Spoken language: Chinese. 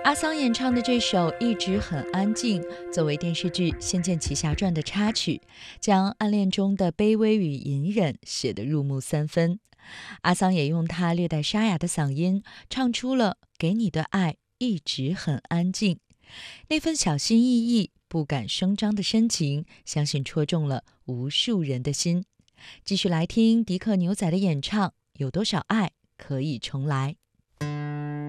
阿桑演唱的这首《一直很安静》作为电视剧《仙剑奇侠传》的插曲，将暗恋中的卑微与隐忍写得入木三分。阿桑也用他略带沙哑的嗓音唱出了给你的爱一直很安静，那份小心翼翼不敢声张的深情，相信戳中了无数人的心。继续来听迪克牛仔的演唱，有多少爱可以重来。